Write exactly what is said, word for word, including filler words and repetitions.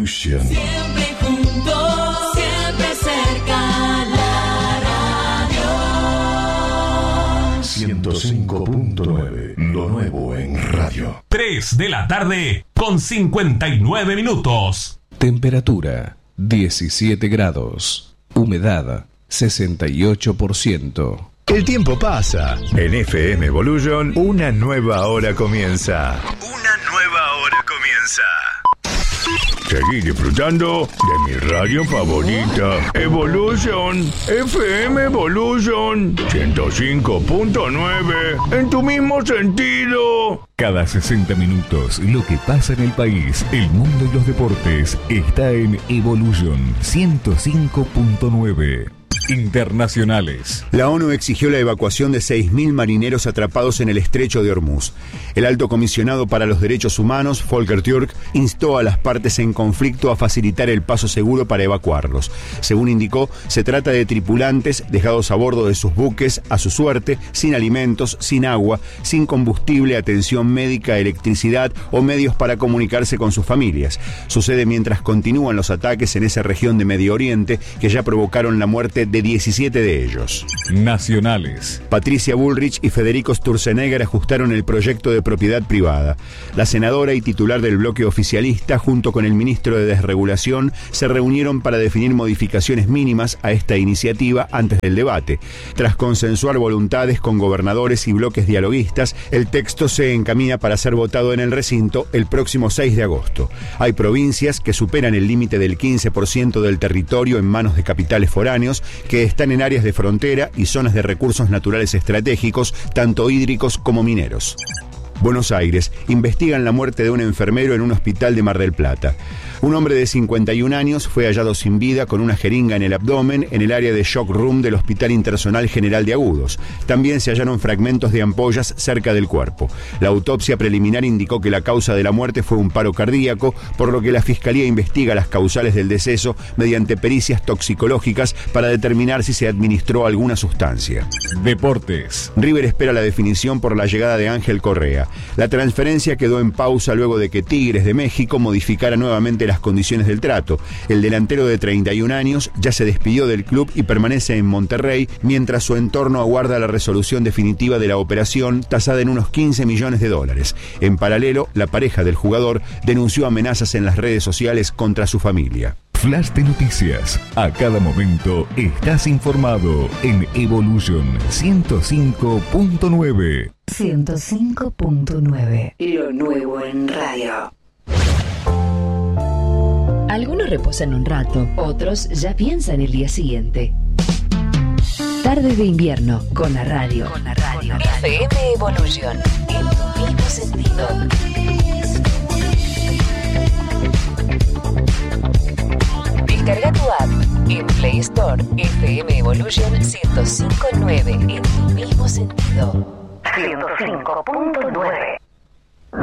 Evolution. Siempre juntos, siempre cerca, la radio. ciento cinco punto nueve, lo nuevo en radio. tres de la tarde con cincuenta y nueve minutos. Temperatura diecisiete grados. Humedad sesenta y ocho por ciento. El tiempo pasa. En F M Evolution, una nueva hora comienza. Una nueva hora comienza. Seguí disfrutando de mi radio favorita, Evolution, F M Evolution, ciento cinco punto nueve, en tu mismo sentido. Cada sesenta minutos, lo que pasa en el país, el mundo y los deportes, está en Evolution, ciento cinco punto nueve. Internacionales. La ONU exigió la evacuación de seis mil marineros atrapados en el estrecho de Hormuz. El alto comisionado para los derechos humanos, Volker Türk, instó a las partes en conflicto a facilitar el paso seguro para evacuarlos. Según indicó, se trata de tripulantes dejados a bordo de sus buques a su suerte, sin alimentos, sin agua, sin combustible, atención médica, electricidad o medios para comunicarse con sus familias. Sucede mientras continúan los ataques en esa región de Medio Oriente que ya provocaron la muerte de diecisiete de ellos. Nacionales. Patricia Bullrich y Federico Sturzenegger ajustaron el proyecto de propiedad privada. La senadora y titular del bloque oficialista, junto con el ministro de Desregulación, se reunieron para definir modificaciones mínimas a esta iniciativa antes del debate. Tras consensuar voluntades con gobernadores y bloques dialoguistas, el texto se encamina para ser votado en el recinto el próximo seis de agosto. Hay provincias que superan el límite del quince por ciento del territorio en manos de capitales foráneos, que están en áreas de frontera y zonas de recursos naturales estratégicos, tanto hídricos como mineros. Buenos Aires. Investigan la muerte de un enfermero en un hospital de Mar del Plata. Un hombre de cincuenta y un años fue hallado sin vida con una jeringa en el abdomen en el área de shock room del Hospital Internacional General de Agudos. También se hallaron fragmentos de ampollas cerca del cuerpo. La autopsia preliminar indicó que la causa de la muerte fue un paro cardíaco, por lo que la Fiscalía investiga las causales del deceso mediante pericias toxicológicas para determinar si se administró alguna sustancia. Deportes. River espera la definición por la llegada de Ángel Correa. La transferencia quedó en pausa luego de que Tigres de México modificara nuevamente las condiciones del trato. El delantero de treinta y un años ya se despidió del club y permanece en Monterrey, mientras su entorno aguarda la resolución definitiva de la operación, tasada en unos quince millones de dólares. En paralelo, la pareja del jugador denunció amenazas en las redes sociales contra su familia. Flash de noticias. A cada momento estás informado en Evolution ciento cinco punto nueve. ciento cinco punto nueve. Lo nuevo en radio. Algunos reposan un rato, otros ya piensan el día siguiente. Tardes de invierno con la radio. Con la radio. F M Evolution. En tu mismo sentido. Descarga tu app en Play Store. F M Evolution ciento cinco punto nueve. En tu mismo sentido. ciento cinco punto nueve.